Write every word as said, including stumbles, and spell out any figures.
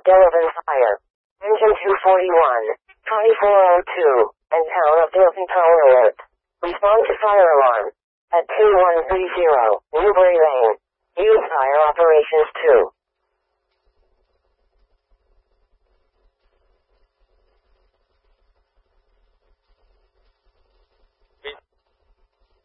Delavan Fire. Engine two forty-one, twenty-four oh two, and town of Delavan Power Alert. Respond to fire alarm. At two one three zero, Newbury Lane. Use fire operations two.